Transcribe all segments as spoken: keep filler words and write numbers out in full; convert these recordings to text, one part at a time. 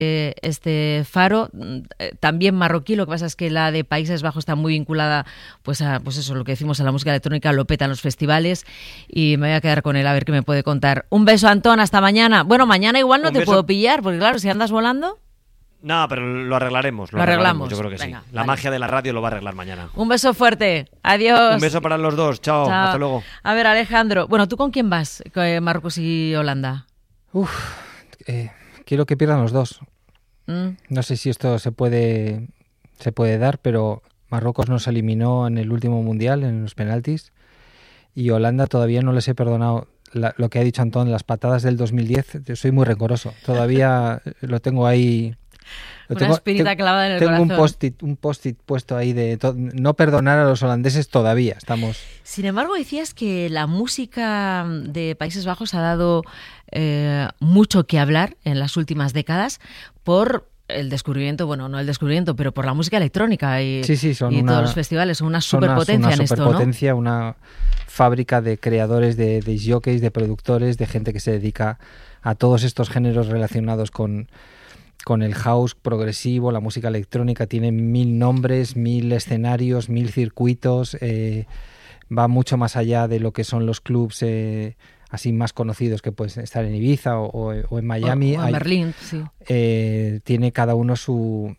este faro, también marroquí. Lo que pasa es que la de Países Bajos está muy vinculada, pues a, pues eso, lo que decimos, a la música electrónica, lo petan los festivales, y me voy a quedar con él a ver qué me puede contar. Un beso, Antón, hasta mañana. Bueno, mañana igual no Un te beso. puedo pillar, porque claro, si andas volando... No, pero lo arreglaremos. Lo, Lo arreglaremos, arreglamos. yo creo que Venga, sí. La vale. magia de la radio lo va a arreglar mañana. Un beso fuerte. Adiós. Un beso para los dos. Chao. Chao. Hasta luego. A ver, Alejandro, bueno, ¿tú con quién vas? Con Marruecos y Holanda. Uf, eh, quiero que pierdan los dos. ¿Mm? No sé si esto se puede, se puede dar, pero Marruecos nos eliminó en el último mundial, en los penaltis, y Holanda todavía no les he perdonado la, lo que ha dicho Antón, las patadas del dos mil diez. Soy muy rencoroso. Todavía lo tengo ahí... Lo Una tengo, espinita te, clavada en el tengo corazón. un post-it, un post-it puesto ahí de to- no perdonar a los holandeses todavía. Estamos... Sin embargo, decías que la música de Países Bajos ha dado eh, mucho que hablar en las últimas décadas por el descubrimiento, bueno, no el descubrimiento, pero por la música electrónica y, Sí, sí, son y una- todos los festivales. Son una Son una- superpotencia una en esto, ¿no? superpotencia, una fábrica de creadores, de, de jockeys, de productores, de gente que se dedica a todos estos géneros relacionados con, con el house progresivo, la música electrónica. Tiene mil nombres, mil escenarios, mil circuitos. Eh, va mucho más allá de lo que son los clubs eh, así más conocidos, que pueden estar en Ibiza o, o, o en Miami. O, o en Hay- Berlín, sí. eh, tiene cada uno su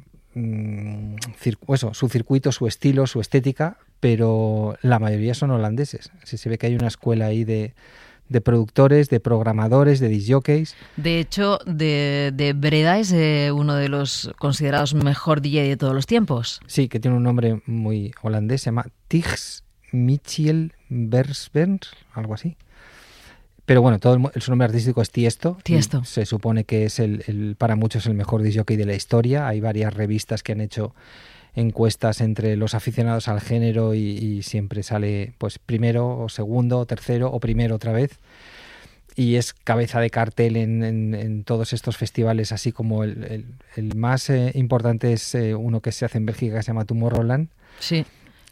mm, cir- eso, su circuito, su estilo, su estética, pero la mayoría son holandeses. Sí, se ve que hay una escuela ahí de, de productores, de programadores, de disjockeys. De hecho, de, de Breda es eh, uno de los considerados mejor D J de todos los tiempos. Sí, que tiene un nombre muy holandés, se llama Tigs Michiel Bersberns, algo así. Pero bueno, todo el, mu- su nombre artístico es Tiesto. y Tiesto. Se supone que es el, el para muchos el mejor disc jockey de la historia. Hay varias revistas que han hecho encuestas entre los aficionados al género y, y siempre sale pues primero o segundo o tercero o primero otra vez. Y es cabeza de cartel en, en, en todos estos festivales, así como el, el, el más eh, importante es eh, uno que se hace en Bélgica, que se llama Tomorrowland, Sí.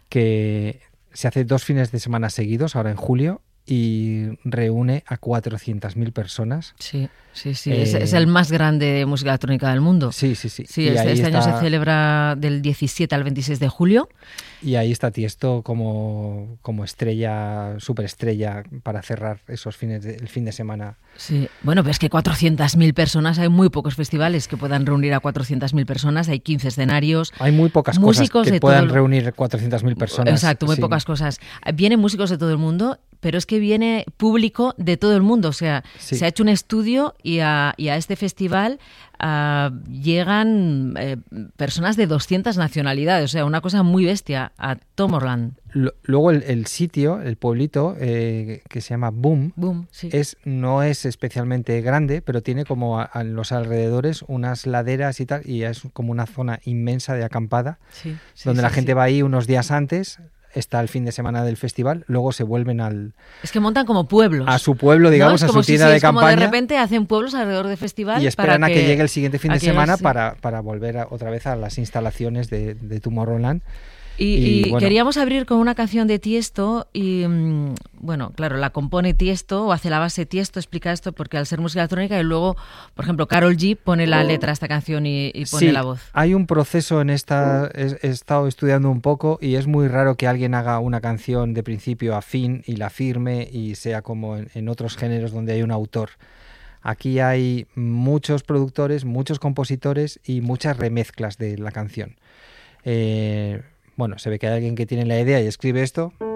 que se hace dos fines de semana seguidos, ahora en julio, y reúne a cuatrocientas mil personas. Sí, sí, sí. Eh, es, es el más grande de música electrónica del mundo. Sí, sí, sí. Sí, Y este, ahí este año está- se celebra del diecisiete al veintiséis de julio. Y ahí está Tiesto como, como estrella, superestrella, para cerrar esos fines de, el fin de semana. Sí. Bueno, pero es que cuatrocientas mil personas, hay muy pocos festivales que puedan reunir a cuatrocientas mil personas, hay quince escenarios. Hay muy pocas Músicos cosas que de puedan todo el- reunir cuatrocientas mil personas. Exacto, muy sí. pocas cosas. Vienen músicos de todo el mundo, pero es que viene público de todo el mundo. O sea, Sí. se ha hecho un estudio y a, y a este festival ah, llegan eh, personas de doscientas nacionalidades. O sea, una cosa muy bestia a Tomorrowland. Lo- Luego el, el sitio, el pueblito, eh, que se llama Boom, Boom, sí. es, no es especialmente grande, pero tiene como a, a los alrededores unas laderas y tal, y es como una zona inmensa de acampada, Sí, sí, donde sí, la gente sí. va ahí unos días antes, está el fin de semana del festival, luego se vuelven al, Es que montan como pueblos. a su pueblo, ¿no? digamos, Es a como su si- tienda sí, de es como campaña, de repente hacen pueblos alrededor de festival. y esperan para a que llegue el siguiente fin a de que semana sí. para, para volver a- otra vez a las instalaciones de, de Tomorrowland. Y, Y, y bueno. queríamos abrir con una canción de Tiesto y, mm, bueno, claro, la compone Tiesto o hace la base Tiesto, explica esto porque al ser música electrónica y luego, por ejemplo, Karol G pone la letra a esta canción y, y pone Sí, la voz. hay un proceso en esta, he, he estado estudiando un poco y es muy raro que alguien haga una canción de principio a fin y la firme y sea como en, en otros géneros donde hay un autor. Aquí hay muchos productores, muchos compositores y muchas remezclas de la canción. Eh, bueno, se ve que hay alguien que tiene la idea y escribe esto.